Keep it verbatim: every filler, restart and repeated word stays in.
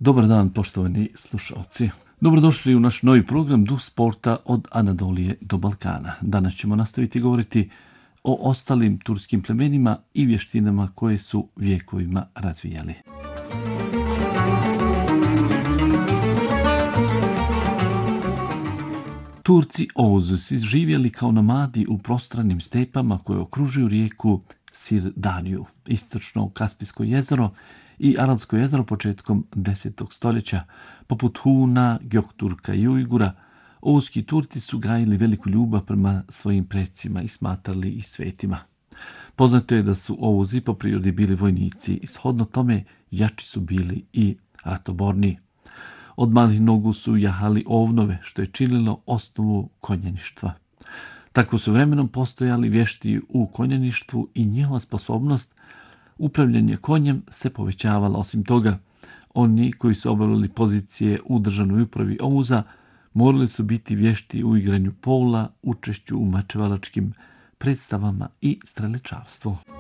Dobar dan, poštovani slušalci. Dobrodošli u naš novi program Duh sporta od Anadolije do Balkana. Danas ćemo nastaviti govoriti o ostalim turskim plemenima i vještinama koje su vijekovima razvijali. Turci Oğuzu su živjeli kao nomadi u prostranim stepama koje okružuju rijeku Sirdariju, istočno Kaspijsko jezero i Aralsko jezero početkom desetog stoljeća. Poput Huna, Gökturka i Ujgura, oğuzki Turci su gajili veliku ljubav prema svojim predsima i smatrali ih svetima. Poznato je da su Oğuzi po prirodi bili vojnici i shodno tome jači su bili i ratoborni. Od malih nogu su jahali ovnove, što je činilo osnovu konjaništva. Tako su vremenom postojali vješti u konjaništvu i njihova sposobnost upravljanja konjem se povećavala. Osim toga, oni koji su obavljali pozicije u državnoj upravi Oğuza morali su biti vješti u igranju pola, učešću u mačevalačkim predstavama i streličarstvu.